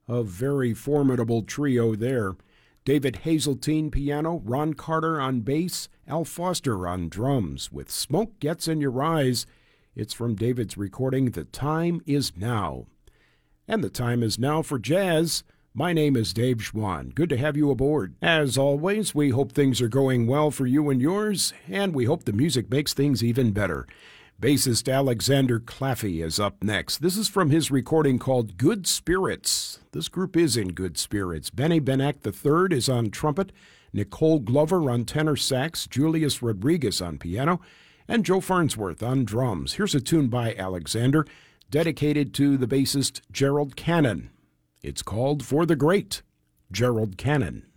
A very formidable trio there. David Hazeltine piano, Ron Carter on bass, Al Foster on drums, with Smoke Gets in Your Eyes. It's from David's recording, The Time Is Now. And the time is now for jazz. My name is Dave Schwann. Good to have you aboard. As always, we hope things are going well for you and yours, and we hope the music makes things even better. Bassist Alexander Claffey is up next. This is from his recording called Good Spirits. This group is in good spirits. Benny Benack III is on trumpet, Nicole Glover on tenor sax, Julius Rodriguez on piano, and Joe Farnsworth on drums. Here's a tune by Alexander, dedicated to the bassist Gerald Cannon. It's called For the Great Gerald Cannon.